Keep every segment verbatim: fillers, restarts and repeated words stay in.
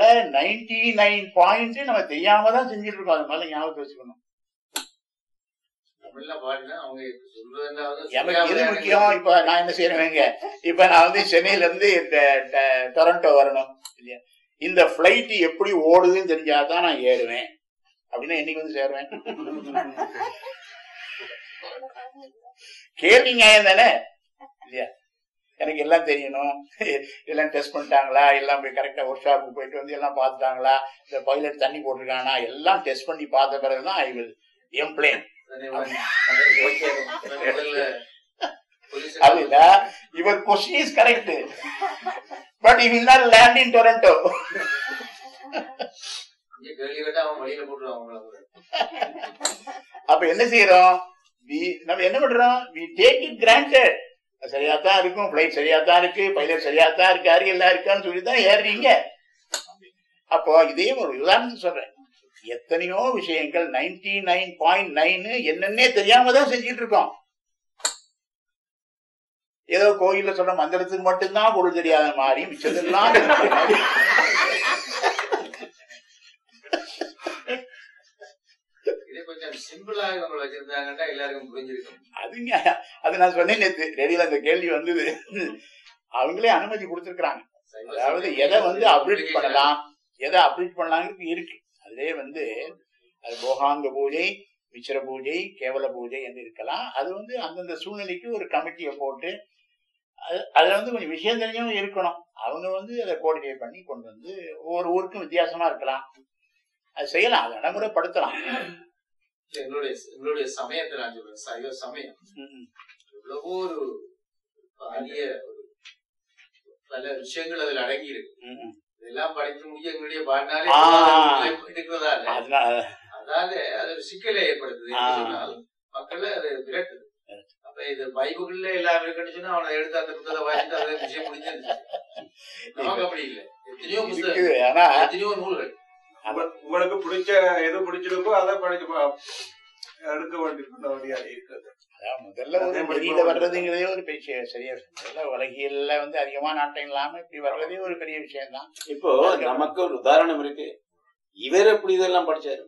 Ninety nine point நம்ம தெரியாம தான் செஞ்சுட்டு இருக்கோம். அது மாதிரி ஞாபகத்தை வச்சுக்கணும். எனக்கு எது முக்கியம்? இப்ப நான் என்ன செய்யறேங்க, இப்ப நான் வந்து சென்னையில இருந்து டொரண்டோ வரணும் இல்லையா, இந்த பிளைட் எப்படி ஓடுதுன்னு தெரிஞ்சாதான் நான் ஏறுவேன். அப்படின்னா என்னைக்கு வந்து சேருவேன்? கேள்வி நியாயம் தானே இல்லையா? எனக்கு எல்லாம் தெரியணும், எல்லாம் டெஸ்ட் பண்ணிட்டாங்களா, எல்லாம் போய் கரெக்டா ஒர்க் ஷாப்புக்கு போயிட்டு வந்து எல்லாம் பார்த்துட்டாங்களா, இந்த பைலட் தண்ணி போட்டிருக்கானா, எல்லாம் டெஸ்ட் பண்ணி பார்த்த பிறகுதான் ஐ வில் எம்ப்ளேன். அப்படின்னா your question is correct, but you will not land in Toronto. அப்ப என்ன செய்யறோம்? நம்ம என்ன பண்றோம்? we take it granted. சரியாத்தான் இருக்கும், பிளைட் சரியாத்தான் இருக்கு, பைலட் சரியாத்தான் இருக்காரு, எல்லாம் இருக்கான்னு சொல்லிதான் ஏறுறீங்க. அப்போ இதே ஒரு உதாரணத்துக்கு சொல்றேன். எத்தனையோ விஷயங்கள் நைன்டி நைன் பாயிண்ட் நைன் என்னன்னே தெரியாம தான் செஞ்சுட்டு இருக்கோம். ஏதோ கோயில்ல சொல்ற மந்திரத்துக்கு மட்டும்தான் பொருள் தெரியாத மாதிரி மிச்சதெல்லாம் அதுங்க. அது நான் சொன்னேன் நேத்து ரெடியில அந்த கேள்வி வந்தது. அவங்களே அனுமதி கொடுத்திருக்கிறாங்க. அதாவது எதை வந்து அப்டேட் பண்ணலாம், எதை அப்டேட் பண்ணலாம் இருக்கு. அதுவே வந்து அது போகாங்க பூஜை, விச்சிர பூஜை, கேவல பூஜை என்று இருக்கலாம். அது வந்து அந்தந்த சூழ்நிலைக்கு ஒரு கமிட்டியை போட்டு அதுல வந்து கொஞ்சம் விஷயம் தெரிஞ்சவங்க இருக்கணும். அவங்க வந்து அதை கோஆர்டினேட் பண்ணி கொண்டு வந்து ஒவ்வொரு ஊருக்கும் வித்தியாசமா இருக்கலாம். அது செய்யலாம், அதை நடைமுறைப்படுத்தலாம். எங்களுடைய எங்களுடைய சமயத்தை நான் சொல்றேன், சைவ சமயம் எவ்வளவோ ஒரு அரிய பல விஷயங்கள் அதுல அடங்கி இருக்கு. இதெல்லாம் படிக்க முடிய எங்களுடைய வாழ்நாளே எடுக்கிறதால அதால அது ஒரு சிக்கலை ஏற்படுத்துது. சொன்னால் மக்களை அது விரட்டுது. அப்ப இது பைபிள்ல எல்லாம் இருக்குன்னு சொன்னா அவனை எடுத்து அந்த புத்தகத்தை வாங்கிட்டு அதை விஷயம் முடிஞ்சிருச்சு. நமக்கு அப்படி இல்லை. எத்தனையோ புத்தகம், எத்தனையோ நூல்கள். உங்களுக்கு பிடிச்ச எது பிடிச்சிருக்கோ அதை படிச்சு எடுக்க வேண்டிய இருக்குது. அதான் முதல்ல ஒரு வெளியில வர்றதுங்கிறதே ஒரு பெரிய சரியா விஷயம். முதல்ல உலகியல்ல வந்து அதிகமா நாட்டம் இல்லாம இப்படி வர்றதே ஒரு பெரிய விஷயம் தான். இப்போ நமக்கு ஒரு உதாரணம் இருக்கு. இவர் எப்படி இதெல்லாம் படிச்சாரு?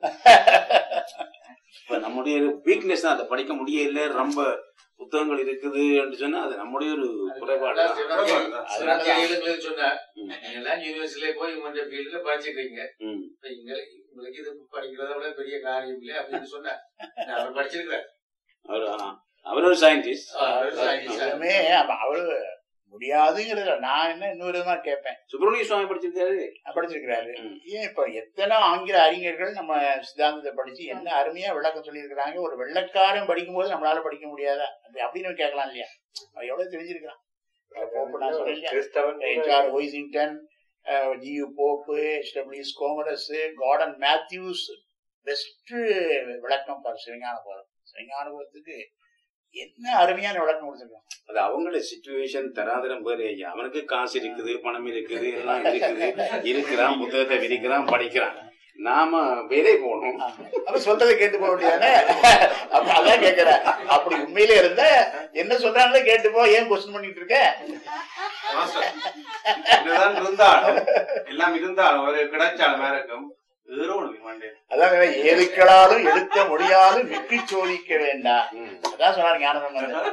இப்ப நம்முடைய வீக்னஸ் தான், அதை படிக்க முடியல, ரொம்ப புத்தகங்கள் இருக்குது என்று சொன்னா அது நம்முடைய ஒரு குறைபாடு. சொன்ன யூனிவர்சிட்டியில போய் கொஞ்சம் ஃபீல்ட்ல படிச்சிருக்கீங்க, உங்களுக்கு இது படிக்கிறத விட பெரிய காரியம் இல்லை அப்படின்னு சொன்ன அவர் படிச்சிருக்கிறார். அவர் ஒரு சயின்டிஸ்ட். அவரு முடியாதுங்கிறத நான் என்ன இன்னொரு விதமா கேட்பேன். சுப்பிரமணிய சுவாமி படிச்சிருக்காரு படிச்சிருக்கிறாரு. ஏன் இப்ப எத்தனை ஆங்கில அறிஞர்கள் நம்ம சித்தாந்தத்தை படிச்சு என்ன அருமையா விளக்கம் சொல்லியிருக்கிறாங்க. ஒரு வெள்ளைக்காரன் படிக்கும் போது நம்மளால படிக்க முடியாதா அப்படின்னு கேட்கலாம் இல்லையா? அவன் எவ்வளவு தெரிஞ்சிருக்கான். G U pope, S W கோமரஸ், garden Matthews best விளக்கம் பாரு சிவஞான போதம். சிவஞான போதத்துக்கு என்ன அருமையான விளக்கம் கொடுத்துருக்கான். அது அவங்களோட சிச்சுவேஷன் தராதரம் பேரு. அவனுக்கு காசு இருக்குது, பணம் இருக்குது, எல்லாம் இருக்குது, இருக்கிறான், புத்தகத்தை விரிக்கிறான், படிக்கிறான். நாம வேலை போகணும். அப்ப சொல்றதை கேட்டு போக வேண்டியதானே? அப்ப அதான் கேட்கிறேன். அப்படி உண்மையிலே இருந்த என்ன சொல்றாங்களே கேட்டு போ. ஏன் கொஸ்டின் பண்ணிட்டு இருக்க? என்னதான் இருந்தாலும் எல்லாம் இருந்தாலும் ஒரு கிடைச்சாலும் மேரக்கும் அதான் எதுக்களாலும் எடுக்க முடியாலும் விட்டு சோதிக்க வேண்டாம். அதான் சொன்னாரு ஞானசம்பந்தர்.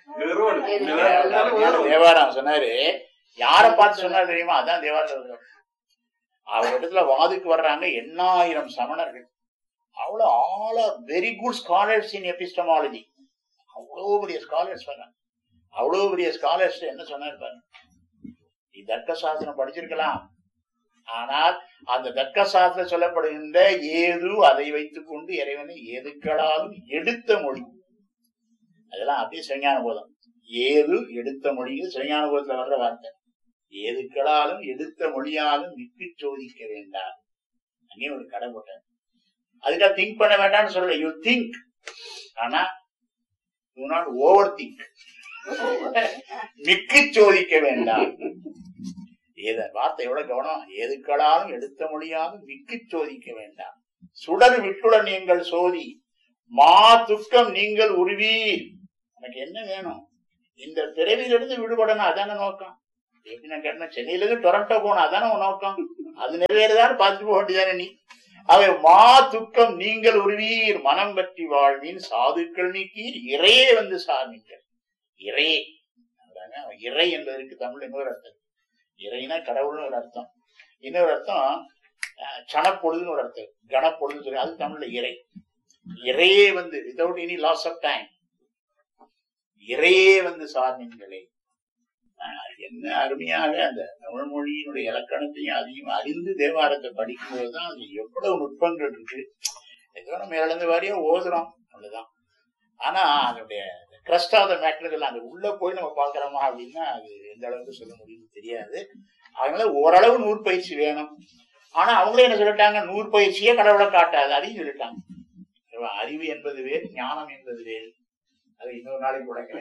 தேவாரம் சொன்னாரு. யாரை பார்த்து சொன்னாரு தெரியுமா? அதான் தேவாரம். அவர் இடத்துல வாதுக்கு வர்றாங்க எண்ணாயிரம் சமணர்கள். அவ்வளவு all are very good scholars in epistemology. அவ்வளவு பெரிய ஸ்காலர்ஸ் வர்றாங்க. அவ்வளவு பெரிய ஸ்காலர்ஸ் என்ன சொன்னாரு பாருங்க. நீ தர்க்க சாஸ்திரம் படிச்சிருக்கலாம், ஆனால் அந்த தர்க்க சாஸ்திரம் சொல்லப்படுகின்ற ஏது அதை வைத்துக் கொண்டு இறைவனை எதுக்களாலும் எடுத்த மொழி. அதெல்லாம் அப்படியே சிவஞான போதம். ஏது எடுத்த மொழியில் சிவஞான போதத்துல வர்ற வார்த்தை. ஏதுக்களாலும் எடுத்த மொழியாலும் விட்டு சோதிக்க வேண்டாம். அங்கே ஒரு கடை போட்டார். அதுக்காக திங்க் பண்ண வேண்டாம்னு சொல்லல. யூ திங்க், ஆனா யூ நாட் ஓவர் திங்க். மிக்கு சோதிக்க வேண்டாம். ஏத வார்த்தை எவ்வளவு கவனம். எதுக்களாலும் எடுத்த மொழியாலும் விக்கு சோதிக்க வேண்டாம். சுடர் விட்டுடன் நீங்கள் சோதி, மா துக்கம் நீங்கள் உருவீர். எனக்கு என்ன வேணும்? இந்த பிறவியிலிருந்து விடுபடணும். அதான நோக்கம். எப்படி நான் கேட்டேன், சென்னையில இருந்து டொரண்டோ போனா அதான நோக்கம். அது நிறைவேறதான் பார்த்துட்டு போக வேண்டியதானே நீ. அவை மா துக்கம் நீங்கள் உருவீர் மனம் பற்றி வாழ்வின் சாதுக்கள் நீக்கீர் இறையே வந்து சார்ந்தீர்கள். இறையே இறை என்பதற்கு தமிழ் இன்னொரு அர்த்தம். இறைனா கடவுள்னு ஒரு அர்த்தம். இன்னொரு அர்த்தம் சனப்பொழுதுன்னு ஒரு அர்த்தம். கனப்பொழுதுன்னு சொல்லி அது தமிழ்ல இறை. இறையே வந்து without any loss of time இறையே வந்து சார்ந்தீங்களே. என்ன அருமையாக அந்த தமிழ் மொழியினுடைய இலக்கணத்தையும் அதிகமா அறிந்து தேவாரத்தை படிக்கும் போதுதான் அது எவ்வளவு நுட்பங்கள் இருக்கு. ஏதோ நம்ம இழந்த வாரியா ஓதுறோம் அவ்வளவுதான். ஆனா அதனுடைய கிரஸ்ட் ஆஃப் த மேட்டர்கள் அந்த உள்ள போய் நம்ம பாக்குறோமா அப்படின்னா அது எந்த அளவுக்கு சொல்ல முடியும்னு தெரியாது. அதனால ஓரளவு நூறு பயிற்சி வேணும். ஆனா அவங்களே என்ன சொல்லிட்டாங்க, நூறு பயிற்சியே கடவுளை காட்டாது அதையும் சொல்லிட்டாங்க. அறிவு என்பது வேறு, ஞானம் என்பது வேறு. அது இன்னொரு நாளைக்கு உடைக்கிறேன்.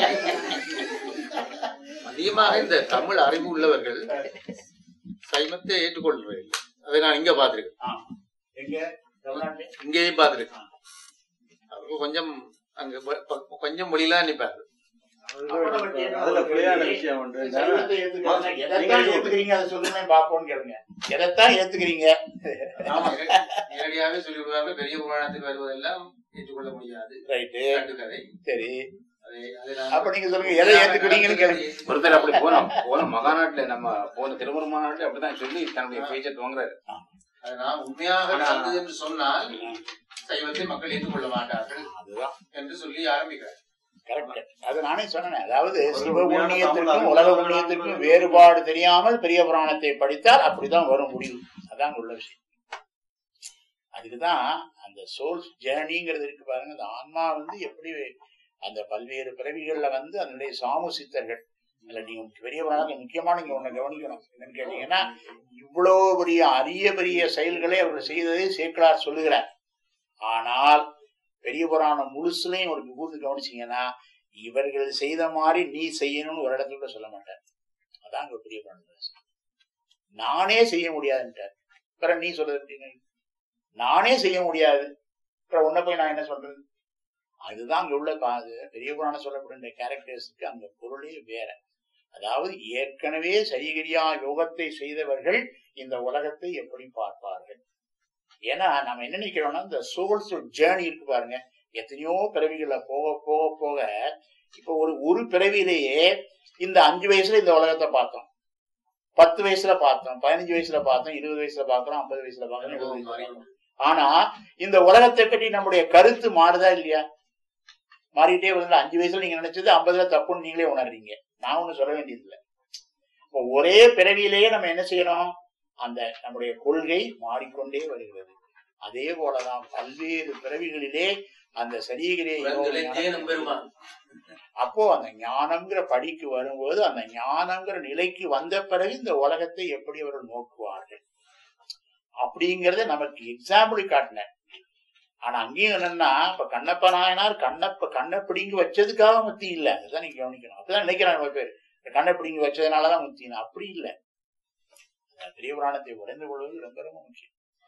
அதிகமாக இந்த தமிழ் அறிவு உள்ளவர்கள் சைவத்தை ஏற்றுக்கொள்றேன். அதை நான் இங்க பாத்திருக்கேன், இங்கேயும் பாத்திருக்கேன். அவருக்கு கொஞ்சம் அங்க கொஞ்சம் மொழியெல்லாம் நிப்பாரு. அதுல புரியாத விஷயம் உண்டு. ஏத்துக்கிறீங்க அதை சொல்லுங்க பாப்போம்னு கேளுங்க. எதைத்தான் ஏத்துக்கிறீங்க? நேரடியாவே சொல்லிவிடுவாங்க. பெரிய புராணத்துக்கு வருவதெல்லாம் ஏற்றுக்கொள்ள முடியாது. ரைட்டு கதை. சரி அப்ப நீங்க சொல்லுங்க எதை ஏத்துக்கிறீங்கன்னு கேளுங்க. ஒருத்தர் அப்படி போனோம் போன மகாநாட்டுல நம்ம போன திருமுறை மாநாட்டுல அப்படிதான் சொல்லி தன்னுடைய பேச்சை துவங்குறாரு. அதனால் உண்மையாக நடந்தது என்று சொன்னால் சைவத்தை மக்கள் ஏற்றுக்கொள்ள மாட்டார்கள் அதுதான் என்று சொல்லி ஆரம்பிக்கிறார். கரெக்ட். அது நானே சொன்னேன். அதாவது சிவ புண்ணியத்திற்கும் உலக புண்ணியத்திற்கும் வேறுபாடு தெரியாமல் பெரிய புராணத்தை படித்தால் அப்படிதான் வரும் முடிவு. அதான் உள்ள விஷயம். அதுக்குதான் அந்த சோல் ஜேர்னிங்கிறது இருக்கு பாருங்க. அந்த ஆன்மா வந்து எப்படி அந்த பல்வேறு பிறவிகள்ல வந்து அதனுடைய சாமுசித்தர்கள் இல்ல நீங்க பெரிய புராணத்தை முக்கியமா நீங்க ஒண்ணு கவனிக்கணும். என்னன்னு கேட்டீங்கன்னா இவ்வளவு பெரிய அரிய பெரிய செயல்களை அவர்கள் செய்ததை சேக்கிழார் சொல்லுகிறார். ஆனால் பெரிய புராணம் முழுசுலையும் ஒரு கூர்ந்து கவனிச்சீங்கன்னா இவர்கள் செய்த மாதிரி நீ செய்யணும்னு ஒரு இடத்துல கூட சொல்ல மாட்டார். அதான் பெரிய புராணம். நானே செய்ய முடியாதுன்ட்டார். பிற நீ சொல்றது எப்படின்னு, நானே செய்ய முடியாது அப்புறம் உன்ன போய் நான் என்ன சொல்றது? அதுதான் அங்க உள்ள காது. பெரிய புராணம் சொல்லப்படுகின்ற கேரக்டர்ஸுக்கு அந்த பொருளே வேற. அதாவது ஏற்கனவே சரிகிரியா யோகத்தை செய்தவர்கள் இந்த உலகத்தை எப்படி பார்ப்பார்கள்? ஏன்னா நம்ம என்ன நினைக்கிறோம்னா இந்த சோல்ஸ் ஜேர்னி இருக்கு பாருங்க. எத்தனையோ பிறவிகள்ல போக போக போக இப்ப ஒரு ஒரு பிறவிலேயே இந்த அஞ்சு வயசுல இந்த உலகத்தை பார்த்தோம், பத்து வயசுல பார்த்தோம், பதினஞ்சு வயசுல பார்த்தோம், இருபது வயசுல பாக்குறோம், ஐம்பது வயசுல பாக்குறோம், எழுபது வயசுல பாக்குறோம். ஆனா இந்த உலகத்தை பற்றி நம்முடைய கருத்து மாறுதா இல்லையா? மாறிட்டே வந்து அஞ்சு வயசுல நீங்க நினைச்சது ஐம்பதுல தப்புன்னு நீங்களே உணர்றீங்க. நான் ஒண்ணு சொல்ல வேண்டியது இல்லை. இப்போ ஒரே பிறவியிலேயே நம்ம என்ன செய்யணும்? அந்த நம்முடைய கொள்கை மாறிக்கொண்டே வருகிறது. அதே போலதான் பல்வேறு பிறவிகளிலே அந்த சரீரே அப்போ அந்த ஞானம்ங்கிற படிக்கு வரும்போது அந்த ஞானம்ங்கிற நிலைக்கு வந்த பிறகு இந்த உலகத்தை எப்படி அவர்கள் நோக்குவார்கள் அப்படிங்கறத நமக்கு எக்ஸாம்பிள் காட்டின. ஆனா அங்கேயும் என்னன்னா இப்ப கண்ணப்ப நாயனார் கண்ணப்ப கண்ணை பிடிங்கி வச்சதுக்காக முத்தி இல்ல. அதுதான் நீங்க கவனிக்கணும். அப்பதான் நினைக்கிறாங்க பேர் கண்ணை பிடிங்கி வச்சதுனாலதான் முத்தினா. அப்படி இல்ல. பெரிய புராணத்தை உடைந்து கொள்வது ரொம்ப ரொம்ப முக்கியம்.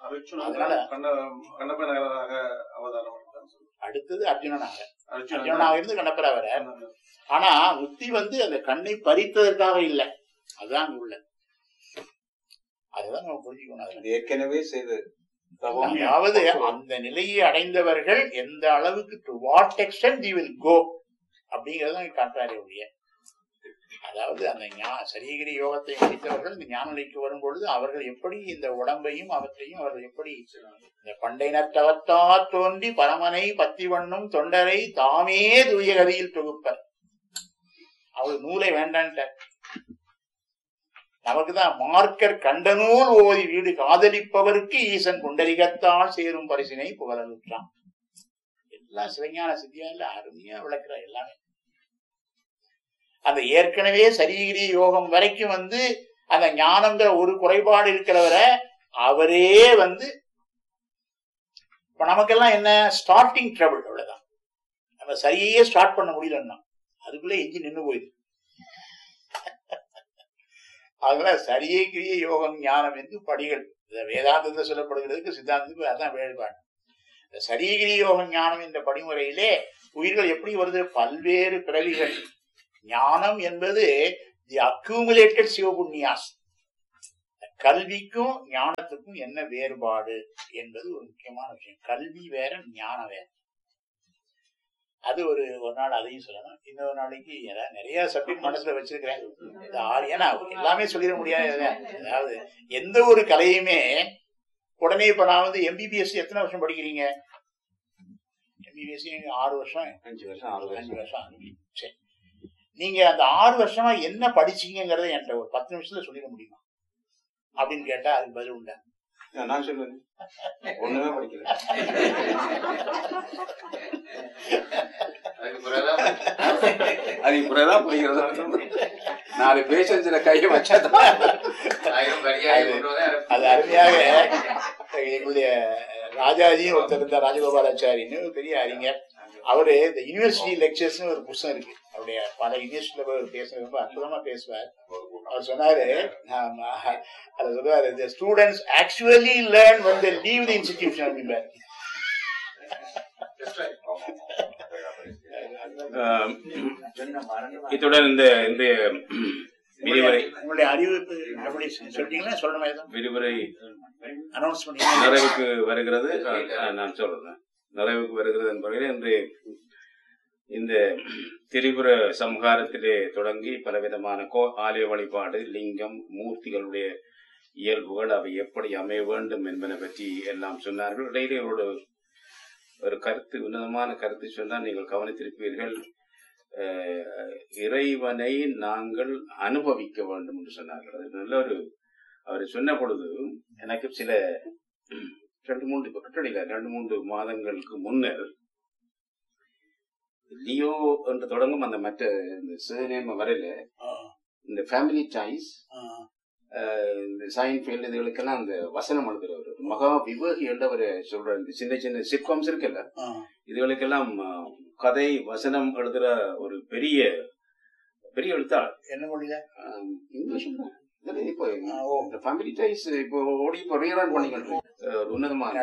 அடுத்தது அர்ஜுனனாக அர்ஜுனனாக இருந்து கண்ணப்பரா வர. ஆனா முத்தி வந்து அந்த கண்ணை பறித்ததற்காக இல்லை. அதுதான் அங்க உள்ள. அதுதான் நம்ம புரிஞ்சுக்கணும். ஏற்கனவே செய்தது. அதாவது அந்த நிலையை அடைந்தவர்கள் எந்த அளவுக்கு to what extend they will go அப்படிங்கறத காட்டுறாரு ஒழிய. அதாவது அந்த சரீகிரி யோகத்தை முடித்தவர்கள் இந்த ஞான நிலைக்கு வரும்பொழுது அவர்கள் எப்படி இந்த உடம்பையும் அவற்றையும் அவர்கள் எப்படி இந்த பண்டையினத்தவத்தா தோன்றி பரமனை பத்தி வண்ணும் தொண்டரை தாமே தூய கதியில் தொகுப்பர். அவள் நூலை வேண்டான்ட்ட. நமக்குதான் மார்க்கர் கண்ட நூல் ஓதி வீடு காதலிப்பவருக்கு ஈசன் புண்டரிகத்தால் சேரும் பரிசினை புகழலுற்றான். எல்லாம் சிவஞான சித்தியா இல்ல அருமையா விளக்குற எல்லாமே. அந்த ஏற்கனவே சரீகிரி யோகம் வரைக்கும் வந்து அந்த ஞானம்ங்கிற ஒரு குறைபாடு இருக்கிறவரை அவரே வந்து இப்ப நமக்கெல்லாம் என்ன ஸ்டார்டிங் ட்ரபிள் அவ்வளவுதான். நம்ம சரியே ஸ்டார்ட் பண்ண முடியலன்னா அதுக்குள்ள எஞ்சி நின்று போயிடுது. அதனால சரியே கிரிய யோகம் ஞானம் என்று படிகள் வேதாந்தத்தை சொல்லப்படுகிறதுக்கு சித்தாந்தத்துக்கு அதான் வேறுபாடு. இந்த சரீகிரி யோகம் ஞானம் என்ற படிமுறையிலே உயிர்கள் எப்படி வருது? பல்வேறு பிறவிகள். ஞானம் என்பது தி அக்யூமுலேட்டட் சிவபுண்ணியாஸ். கல்விக்கும் ஞானத்துக்கும் என்ன வேறுபாடு என்பது ஒரு முக்கியமான விஷயம். கல்வி வேற, ஞானம் வேற. அது ஒரு ஒரு நாள் அதையும் சொல்லணும். இன்னொரு நாளைக்கு ஏதாவது நிறைய சப்ஜெக்ட் மனசுல வச்சிருக்கிறேன். ஏன்னா எல்லாமே சொல்லிட முடியாது. அதாவது எந்த ஒரு கலையுமே உடனே இப்ப நான் வந்து எம்பிபிஎஸ் எத்தனை வருஷம் படிக்கிறீங்க? எம்பிபிஎஸ் ஆறு வருஷம் அஞ்சு வருஷம் ஆறு அஞ்சு வருஷம் சரி. நீங்க அந்த ஆறு வருஷமா என்ன படிச்சீங்கிறத என்கிட்ட ஒரு பத்து நிமிஷத்துல சொல்லிட முடியுமா அப்படின்னு கேட்டா அதுக்கு பதில் உண்டா? நான் சொல்லுவேன், ஒண்ணுமே படிக்கல. அது இப்பதான் படிக்கிறதா? நாலு பேஷன்ஸ்ல கையை வச்சா அது அருமையாக எங்களுடைய ராஜாஜியும் ஒருத்தர் இருந்தார், ராஜகோபாலாச்சாரின்னு பெரிய அறிஞர். அவரு இந்த யூனிவர்சிட்டி லெக்சர்ஸ்னு ஒரு புத்தகம் இருக்கு. அவருடைய பல யூனிவர்சிட்டியில பேசுறது ரொம்ப அற்புதமா பேசுவார். அவர் சொன்னாரு, அதை சொல்லுவாரு, the students actually learn when they leave the institution அப்படிம்பாரு. இத்துடன் இந்த இந்த விரிவுரை உங்களுடைய அறிவிப்பு எப்படி சொல்லிட்டீங்களா? சொல்லணுமா? விரிவுரை அனௌன்ஸ் பண்ணி நிறைவுக்கு வருகிறது. நான் சொல்றேன், நிறைவுக்கு வருகிறது என்பதில் இன்று இந்த திரிபுர சம்ஹாரத்திலே தொடங்கி பலவிதமான கோ ஆலய வழிபாடு, லிங்கம், மூர்த்திகளுடைய இயல்புகள், அவை எப்படி அமைய வேண்டும் என்பதை பற்றி எல்லாம் சொன்னார்கள். இடையிலே ஒரு ஒரு கருத்து, உன்னதமான கருத்து சொன்னால் நீங்கள் கவனித்திருப்பீர்கள். இறைவனை நாங்கள் அனுபவிக்க வேண்டும் என்று சொன்னார்கள். அது நல்ல ஒரு அவர் சொன்ன பொழுது எனக்கு சில ரெண்டு மூன்று இப்ப கட்டளையில ரெண்டு மூன்று மாதங்களுக்கு முன்னர் லியோ என்று தொடங்கும் அந்த மற்ற இந்த சிறுநேம வரையில இந்த ஃபேமிலி டைஸ், இந்த சைன்ஃபீல்டு இதுகளுக்கெல்லாம் அந்த வசனம் எழுதுறவர் மகா விவேகி என்றவரை சொல்ற இந்த சின்ன சின்ன சிட்காம்ஸ் இருக்குல்ல, இதுகளுக்கெல்லாம் கதை வசனம் எழுதுற ஒரு பெரிய பெரிய எழுத்தாளர். என்ன மொழியில? இங்கிலீஷ் தான். இப்போ ஃபேமிலி டைஸ் இப்போ ஓடி இப்போ ரீரன் பண்ணிக்கிட்டு உன்னதமான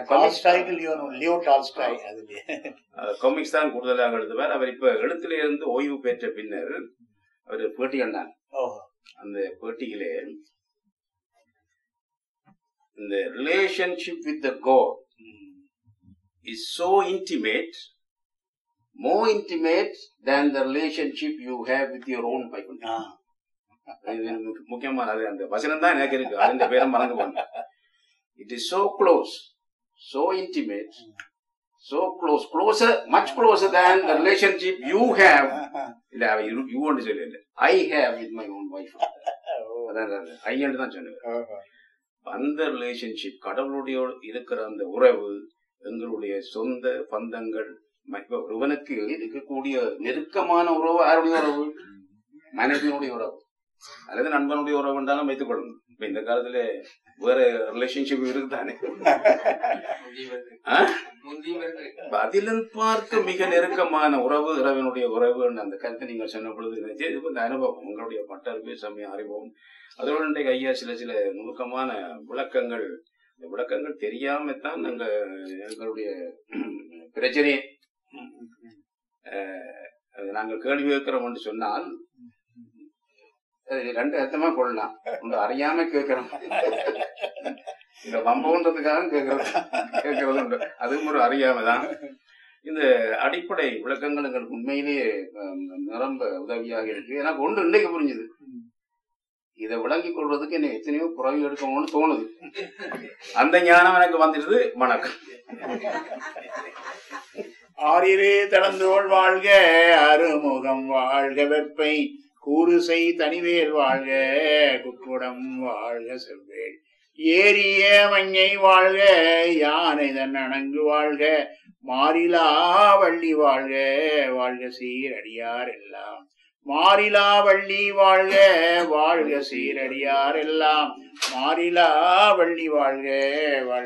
காமிக்ஸ் தான் கூடுதலாக எழுதுவார். அவர் இப்ப எழுத்துல இருந்து ஓய்வு பெற்ற பின்னர் அவர் பேட்டி கண்டார். அந்த பேட்டியிலே இந்த relationship with the God is so intimate, more intimate than the relationship you have with your own wife. முக்கியமான அது அந்த வசனம் தான் எனக்கு இருக்கு, அந்த பேரை மறந்து போனேன். It is so close, so intimate, so close, closer, much closer than the relationship you have. இல்ல you want to say இல்ல, I have with my own wife. அதான் ஐ என்று தான் சொன்னேன். அந்த ரிலேஷன்ஷிப், கடவுளுடைய இருக்கிற அந்த உறவு, எங்களுடைய சொந்த பந்தங்கள், ஒருவனுக்கு இருக்கக்கூடிய நெருக்கமான உறவு யாருடைய உறவு? மனைவியினுடைய உறவு அல்லது நண்பனுடைய உறவு என்றாலும் வைத்துக் கொள்ளணும். இப்ப இந்த காலத்துல வேற ரிலேஷன்ஷிப் இருக்குதானே, அதிலும் பார்க்க மிக நெருக்கமான உறவு இறைவனுடைய உறவு. அந்த கருத்தை நீங்கள் சொன்ன பொழுது இந்த அனுபவம், உங்களுடைய பட்டறிவு, சமய அறிவோம், அதோட இன்றைக்கு ஐயா சில சில நுணுக்கமான விளக்கங்கள், இந்த விளக்கங்கள் தெரியாமத்தான் நாங்க எங்களுடைய பிரச்சனையே நாங்கள் கேள்வி கேட்கிறோம் என்று சொன்னால் ரெண்டு அர்த்தமா கொள்ளலாம். ஒன்று அறியாம கேட்கிறோம், இந்த வம்புன்றதுக்காக கேட்கறது கேட்கறது உண்டு, அதுவும் ஒரு அறியாம தான். இந்த அடிப்படை விளக்கங்கள் எங்களுக்கு உண்மையிலேயே நிரம்ப உதவியாக இருக்கு. எனக்கு ஒன்று இன்றைக்கு புரிஞ்சுது, இதை விளங்கிக் கொள்வதற்கு என்ன எத்தனையோ புறவி எடுக்கணும்னு தோணுது. அந்த ஞானம் எனக்கு வந்துடுது. வணக்கம். ஆறிரே தளந்தோள் வாழ்க, அருமுகம் வாழ்க, வெப்பை கூறுசை தனிவேல் வாழ்க, குக்குடம் வாழ்க, செவ்வேள் ஏரிய மஞ்சை வாழ்க, யானை தன் அணங்கு வாழ்க, மாறிலா வள்ளி வாழ்க, வாழ்க சீரடியார் எல்லாம், மாறிலா வள்ளி வாழ்க, வாழ்க சீரடியார் எல்லாம், மாறிலா வள்ளி வாழ்க, வாழ்க.